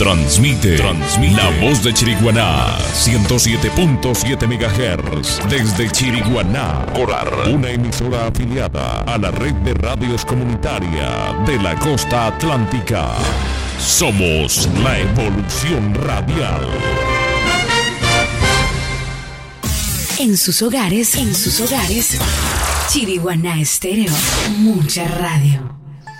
Transmite La Voz de Chiriguaná, 107.7 MHz, desde Chiriguaná, Corar, una emisora afiliada a la red de radios comunitaria de la costa atlántica. Somos la evolución radial. En sus hogares, Chiriguaná Estéreo, mucha radio.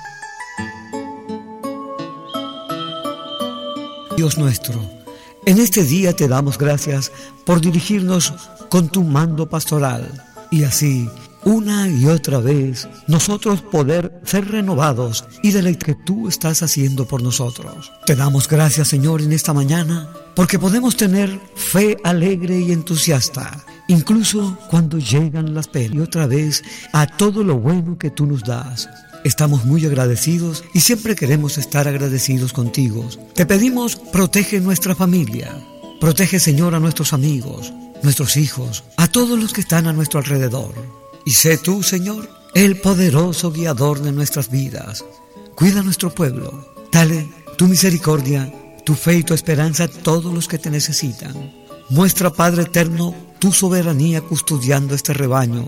Dios nuestro, en este día te damos gracias por dirigirnos con tu mando pastoral y así, una y otra vez, nosotros poder ser renovados y de lo que tú estás haciendo por nosotros. Te damos gracias, Señor, en esta mañana, porque podemos tener fe alegre y entusiasta, incluso cuando llegan las penas, y otra vez a todo lo bueno que tú nos das. Estamos muy agradecidos y siempre queremos estar agradecidos contigo. Te pedimos, protege nuestra familia, protege, Señor, a nuestros amigos, nuestros hijos, a todos los que están a nuestro alrededor. Y sé tú, Señor, el poderoso guiador de nuestras vidas. Cuida a nuestro pueblo. Dale tu misericordia, tu fe y tu esperanza a todos los que te necesitan. Muestra, Padre eterno, tu soberanía custodiando este rebaño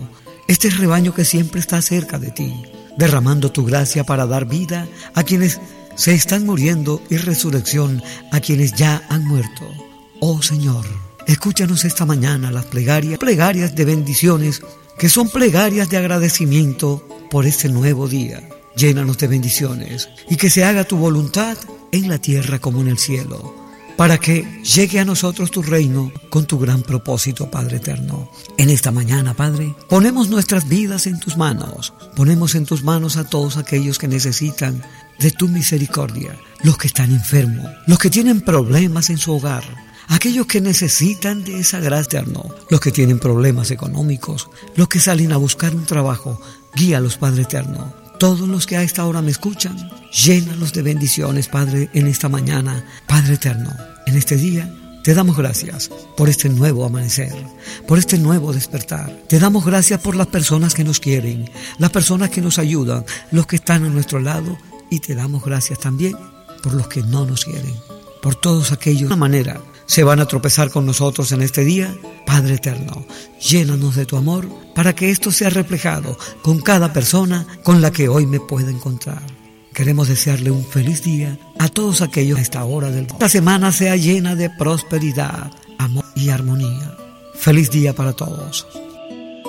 que siempre está cerca de ti, derramando tu gracia para dar vida a quienes se están muriendo y resurrección a quienes ya han muerto. Oh Señor, escúchanos esta mañana las plegarias de bendiciones, que son plegarias de agradecimiento por este nuevo día. Llénanos de bendiciones y que se haga tu voluntad en la tierra como en el cielo, para que llegue a nosotros tu reino con tu gran propósito, Padre eterno. En esta mañana, Padre, ponemos nuestras vidas en tus manos. Ponemos en tus manos a todos aquellos que necesitan de tu misericordia, los que están enfermos, los que tienen problemas en su hogar, aquellos que necesitan de esa gracia eterna, los que tienen problemas económicos, los que salen a buscar un trabajo, guíalos, Padre eterno. Todos los que a esta hora me escuchan, llénalos de bendiciones, Padre, en esta mañana. Padre eterno, en este día te damos gracias por este nuevo amanecer, por este nuevo despertar. Te damos gracias por las personas que nos quieren, las personas que nos ayudan, los que están a nuestro lado, y te damos gracias también por los que no nos quieren, por todos aquellos de una manera se van a tropezar con nosotros en este día. Padre eterno, llénanos de tu amor para que esto sea reflejado con cada persona con la que hoy me pueda encontrar. Queremos desearle un feliz día a todos aquellos a esta hora del día. Esta semana sea llena de prosperidad, amor y armonía. Feliz día para todos.